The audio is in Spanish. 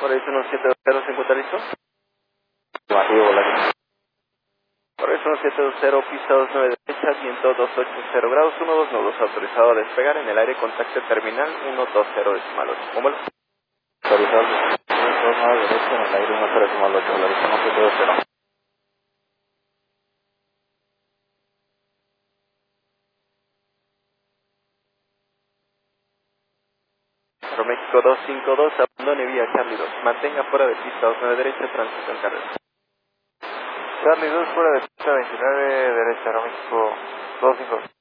Horizon 170, ¿se encuentra listo? Afirmativo, volar. Horizon 170, pista 29 derecha, viento 280 grados, 12 nodos, autorizado a despegar en el aire, contacto terminal 120 decimal 8. ¿Cómo lo? Autorizado, 2 derecha en el aire, 1.0,8, Horizon 170. México 252, abandone vía Charlie 2. Mantenga fuera de pista 29 derecha, tránsito en carrera. Charlie 2 fuera de pista 29 derecha, Aeroméxico 252.